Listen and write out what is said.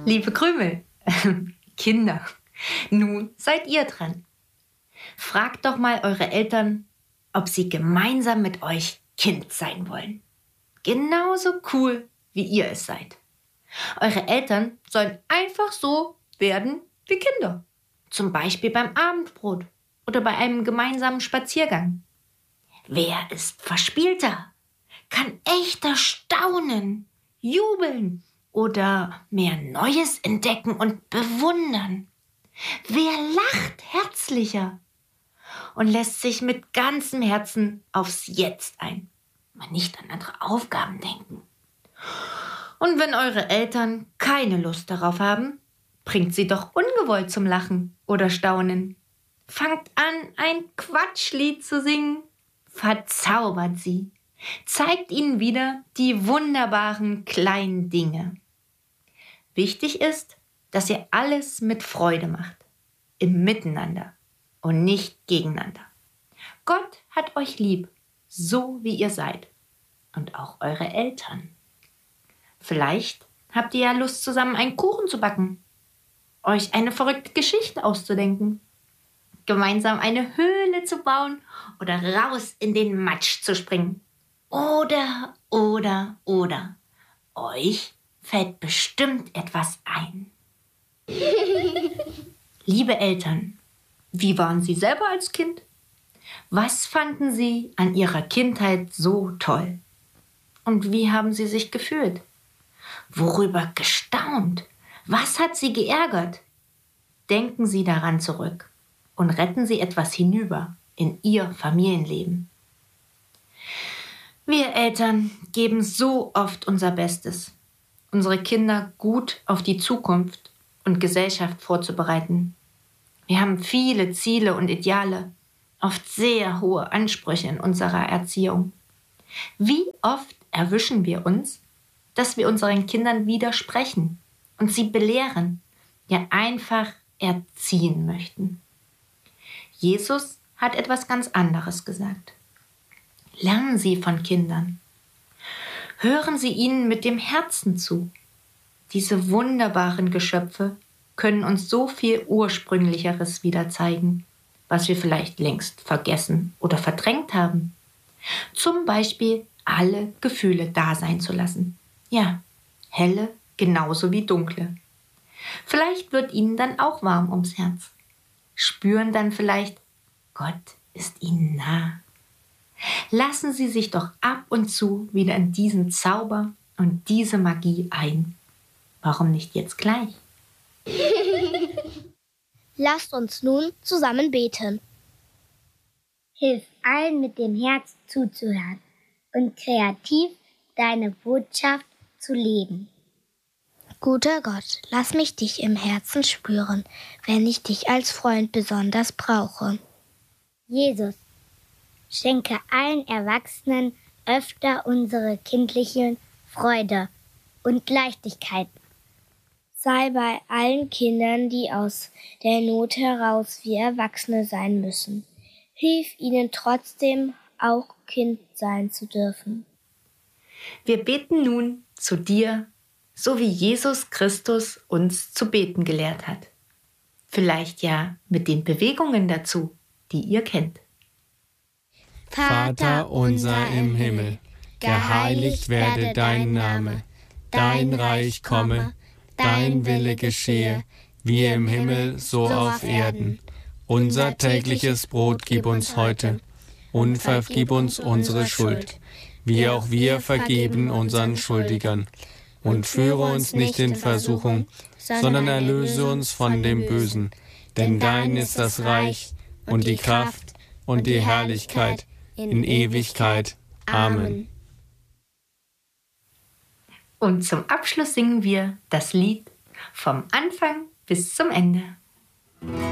Liebe Krümel, Kinder, nun seid ihr dran. Fragt doch mal eure Eltern, ob sie gemeinsam mit euch Kind sein wollen. Genauso cool, wie ihr es seid. Eure Eltern sollen einfach so werden wie Kinder. Zum Beispiel beim Abendbrot oder bei einem gemeinsamen Spaziergang. Wer ist verspielter? Kann echter staunen, jubeln oder mehr Neues entdecken und bewundern? Wer lacht herzlicher und lässt sich mit ganzem Herzen aufs Jetzt ein, mal nicht an andere Aufgaben denken? Und wenn eure Eltern keine Lust darauf haben, bringt sie doch ungewollt zum Lachen oder Staunen. Fangt an, ein Quatschlied zu singen, verzaubert sie, zeigt ihnen wieder die wunderbaren kleinen Dinge. Wichtig ist, dass ihr alles mit Freude macht, im Miteinander und nicht gegeneinander. Gott hat euch lieb, so wie ihr seid, und auch eure Eltern. Vielleicht habt ihr ja Lust, zusammen einen Kuchen zu backen, euch eine verrückte Geschichte auszudenken, gemeinsam eine Höhle zu bauen oder raus in den Matsch zu springen. Oder. Euch fällt bestimmt etwas ein. Liebe Eltern, wie waren Sie selber als Kind? Was fanden Sie an Ihrer Kindheit so toll? Und wie haben Sie sich gefühlt? Worüber gestaunt? Was hat Sie geärgert? Denken Sie daran zurück und retten Sie etwas hinüber in Ihr Familienleben. Wir Eltern geben so oft unser Bestes, unsere Kinder gut auf die Zukunft und Gesellschaft vorzubereiten. Wir haben viele Ziele und Ideale, oft sehr hohe Ansprüche in unserer Erziehung. Wie oft erwischen wir uns, dass wir unseren Kindern widersprechen und sie belehren, ja einfach erziehen möchten. Jesus hat etwas ganz anderes gesagt. Lernen Sie von Kindern. Hören Sie ihnen mit dem Herzen zu. Diese wunderbaren Geschöpfe können uns so viel Ursprünglicheres wieder zeigen, was wir vielleicht längst vergessen oder verdrängt haben. Zum Beispiel alle Gefühle da sein zu lassen. Ja, helle genauso wie dunkle. Vielleicht wird ihnen dann auch warm ums Herz. Spüren dann vielleicht, Gott ist ihnen nah. Lassen Sie sich doch ab und zu wieder in diesen Zauber und diese Magie ein. Warum nicht jetzt gleich? Lasst uns nun zusammen beten. Hilf allen mit dem Herz zuzuhören und kreativ deine Botschaft zu leben. Guter Gott, lass mich dich im Herzen spüren, wenn ich dich als Freund besonders brauche. Jesus, schenke allen Erwachsenen öfter unsere kindliche Freude und Leichtigkeit. Sei bei allen Kindern, die aus der Not heraus wie Erwachsene sein müssen. Hilf ihnen trotzdem, auch Kind sein zu dürfen. Wir beten nun zu dir, so wie Jesus Christus uns zu beten gelehrt hat. Vielleicht ja mit den Bewegungen dazu, die ihr kennt. Vater unser im Himmel, geheiligt werde dein Name, dein Reich komme, dein Wille geschehe, wie im Himmel, so auf Erden. Unser tägliches Brot gib uns heute und vergib uns unsere Schuld, wie auch wir vergeben unseren Schuldigern. Und führe uns nicht in Versuchung, sondern erlöse uns von dem Bösen. Denn dein ist das Reich und die Kraft und die Herrlichkeit in Ewigkeit. Amen. Und zum Abschluss singen wir das Lied vom Anfang bis zum Ende.